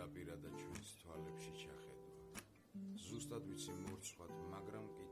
დაპირა და ჩვენს თვალებში ჩახედვა. ზუსტად ვიცი მორცხვად, მაგრამ კი